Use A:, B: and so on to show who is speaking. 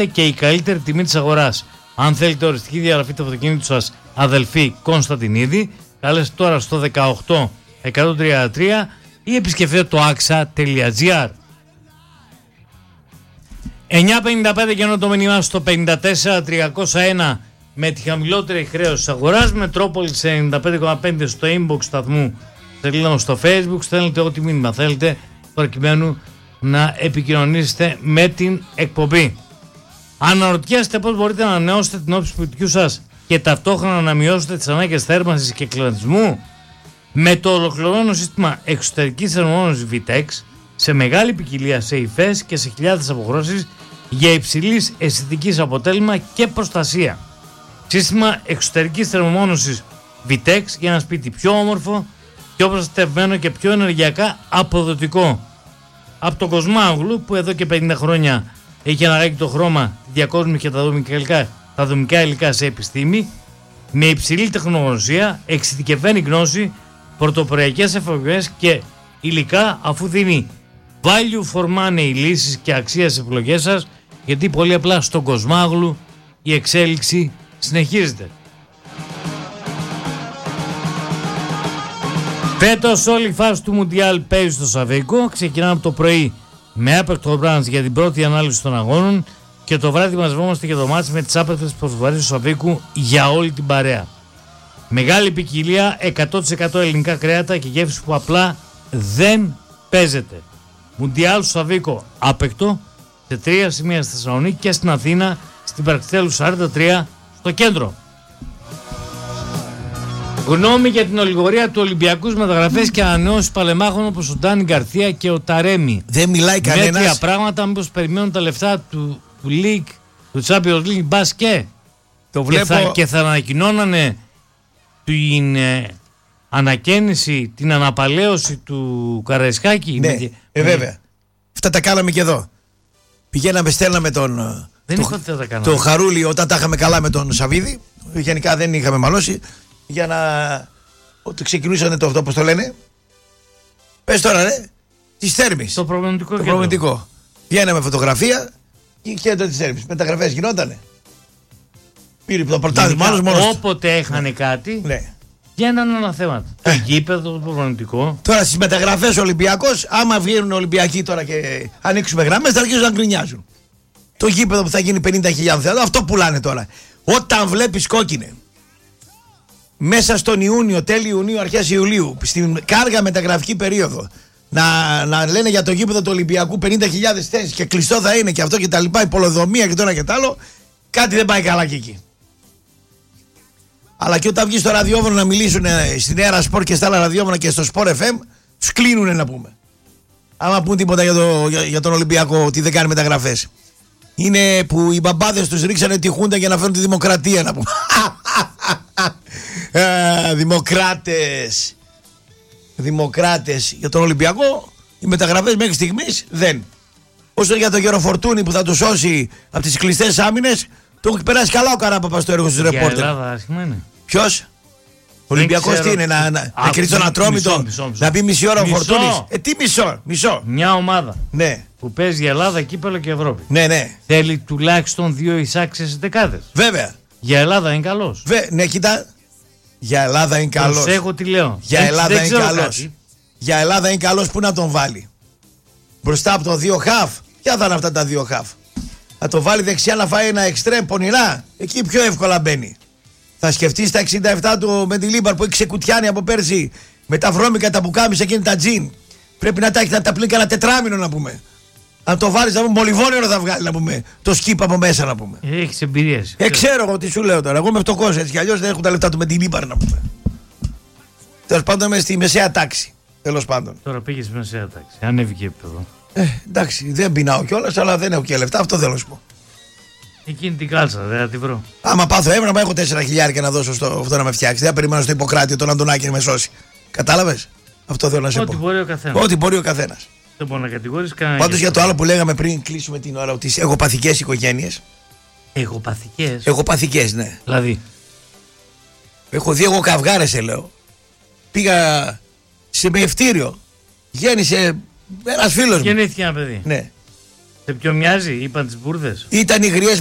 A: και η καλύτερη τιμή της αγοράς. Αν θέλετε οριστική διαγραφή του αυτοκίνητου σας, αδελφοί Κωνσταντινίδη, καλέστε τώρα στο 18-133 ή επισκεφτείτε το axa.gr. 9.55 και ενώ το μήνυμά στο 54.301 με τη χαμηλότερη χρέωση της αγοράς. Μετρόπολης 95.5 στο inbox σταθμού, σελίδα μου στο Facebook. Στέλνετε ό,τι μήνυμα θέλετε προκειμένου να επικοινωνήσετε με την εκπομπή. Αναρωτιέστε πώς μπορείτε να ανανεώσετε την όψη του σπιτιού σας και ταυτόχρονα να μειώσετε τις ανάγκες θέρμανσης και κλιματισμού? Με το ολοκληρωμένο σύστημα εξωτερικής θερμομόνωσης VTEX σε μεγάλη ποικιλία σε υφές και σε χιλιάδες αποχρώσεις για υψηλής αισθητικής αποτέλεσμα και προστασία. Σύστημα εξωτερικής θερμομόνωσης VTEX για ένα σπίτι πιο όμορφο, πιο προστατευμένο και πιο ενεργειακά αποδοτικό. Από τον Κοσμάγλου που εδώ και 50 χρόνια έχει αναλέγει το χρώμα, τη διακόσμηση και τα δομικά υλικά σε επιστήμη, με υψηλή τεχνογνωσία, εξειδικευμένη γνώση, πρωτοποριακές εφαρμογές και υλικά, αφού δίνει value for money λύσεις και αξία στις επιλογές σας, γιατί πολύ απλά στον Κοσμάγλου η εξέλιξη συνεχίζεται. Φέτος όλη η φάση του Μουντιάλ παίζει στο Σαββίκο. Ξεκινάμε από το πρωί με άπεκτο μπραντς για την πρώτη ανάλυση των αγώνων και το βράδυ μαζευόμαστε για το μάτς με τις άπεκτες προσβαρίες του Σαββίκου για όλη την παρέα. Μεγάλη ποικιλία, 100% ελληνικά κρέατα και γεύση που απλά δεν παίζεται. Μουντιάλ στο Σαββίκο άπεκτο σε 3 σημεία στη Θεσσαλονίκη και στην Αθήνα, στην Παραξιτέλου 43 στο κέντρο. Γνώμη για την ολιγορία του Ολυμπιακού μεταγραφές και ανανεώσεις παλεμάχων όπως ο Ντάνι Γκαρθία και ο Ταρέμι.
B: Δεν μιλάει κανένας.
A: Μέτρια πράγματα, μήπως περιμένουν τα λεφτά του League, του Champions League, μπας και.
B: Το βλέπω.
A: Και θα ανακοινώνανε την ανακαίνιση, την αναπαλαίωση του Καραϊσκάκη.
B: Ναι, βέβαια. Αυτά τα κάναμε και εδώ. Πηγαίναμε, στέλναμε τον. Το Χαρούλη όταν τα είχαμε καλά με τον Σαββίδη. Γενικά δεν είχαμε μαλώσει. Για να. Ότι ξεκινούσαν το αυτό, πώς το λένε. Πες τώρα, ρε. Της Θέρμης.
A: Το προπονητικό.
B: Βγαίναμε φωτογραφία και κέντρο της Θέρμης. Μεταγραφές γινότανε. Πήρε το πρωτάθλημα μόνος.
A: Όποτε έχανε κάτι.
B: Ναι.
A: Βγαίνανε ένα θέμα. Το γήπεδο, το προπονητικό.
B: Τώρα στις μεταγραφές Ολυμπιακός, άμα βγαίνουν Ολυμπιακοί τώρα και ανοίξουμε γραμμές, θα αρχίσουν να γκρινιάζουν. Το γήπεδο που θα γίνει 50.000 θέατρο, αυτό πουλάνε τώρα. Όταν βλέπεις κόκκινε μέσα στον Ιούνιο, τέλη Ιουνίου, αρχές Ιουλίου, στην κάργα μεταγραφική περίοδο, να λένε για το γήπεδο του Ολυμπιακού 50.000 θέσεις και κλειστό θα είναι και αυτό και τα λοιπά, η πολεοδομία και τώρα και τ' άλλο, κάτι δεν πάει καλά και εκεί. Αλλά και όταν βγει στο ραδιόφωνο να μιλήσουν στην Έρα Σπορ και στα άλλα ραδιόφωνα και στο Sport FM, τους κλείνουνε να πούμε. Άμα πούν τίποτα για τον Ολυμπιακό ότι δεν κάνει μεταγραφές. Είναι που οι μπαμπάδες τους ρίξανε τη Χούντα για να φέρουν τη δημοκρατία να πούμε. Δημοκράτες. Για τον Ολυμπιακό οι μεταγραφές μέχρι στιγμής δεν. Όσο για τον Γεροφορτούνη που θα του σώσει από τις κλειστές άμυνες, το έχει περάσει καλά ο Καράπαπας στο έργο στους ρεπόρτερ.
A: Για Ελλάδα άσχημα είναι.
B: Ποιος? Ο Ολυμπιακός τι είναι, να κρύψει τον Ατρόμητο, να πει μισή ώρα ο Φορτούνης. Τι μισό.
A: Μια ομάδα.
B: Ναι.
A: Που παίζει Ελλάδα, κύπελλο και Ευρώπη.
B: Ναι.
A: Θέλει τουλάχιστον 2 εισάξιες δεκάδες.
B: Βέβαια.
A: Για Ελλάδα είναι καλός.
B: Ναι, κοίτα. Για Ελλάδα είναι καλός.
A: Προσέχω τι λέω.
B: Για Ελλάδα είναι καλός. Για Ελλάδα είναι καλός, που να τον βάλει. Μπροστά από το 2 χαφ. Ποια θα είναι αυτά τα 2 χαφ? Θα το βάλει δεξιά να φάει ένα εξτρέμ πονηρά. Εκεί πιο εύκολα μπαίνει. Θα σκεφτεί τα 67 του με τη Λίμπαρ που έχει ξεκουτιάνει από πέρσι με τα βρώμικα, τα πουκάμισα και τα τζιν. Πρέπει να τα έχει τα πλήκα ένα τετράμινο να πούμε. Αν το βάλει να πούμε, μολυβόνιρο θα βγάλει να πούμε. Το σκύπ από μέσα να πούμε.
A: Έχει εμπειρίες.
B: Ξέρω εγώ τι σου λέω τώρα. Εγώ είμαι φτωχός έτσι κι αλλιώς δεν έχουν τα λεφτά του με τη Λίμπαρ να πούμε. Τέλος πάντων είμαι στη μεσαία τάξη. Τέλος πάντων.
A: Τώρα πήγε στη μεσαία τάξη. Ανέβηκε επίπεδο.
B: Εντάξει, δεν πεινάω κιόλας, αλλά δεν έχω και λεφτά. Αυτό θέλω να σου πω.
A: Εκείνη την κάλτσα, δεν θα τη βρω.
B: Άμα πάθω έμενα, έχω 4.000 να δώσω στο αυτό να με φτιάξει. Δεν περιμένω στο Ιπποκράτιο τον Αντωνάκη να με σώσει. Κατάλαβες? Αυτό θέλω να σε πω. Ό,τι μπορεί ο καθένας.
A: Δεν μπορεί να κατηγορήσει κανένα.
B: Πάντως για το άλλο που λέγαμε πριν κλείσουμε την ώρα, τις εγωπαθικές οικογένειες. Εγωπαθικές, ναι.
A: Δηλαδή.
B: Έχω δει εγώ καυγάρες, λέω. Πήγα σε μεευτήριο. Γέννησε ένας φίλος μου.
A: Γεννήθηκε ένα παιδί.
B: Ναι.
A: Σε ποιο μοιάζει, είπαν τις μπουρδες.
B: Ήταν οι γριές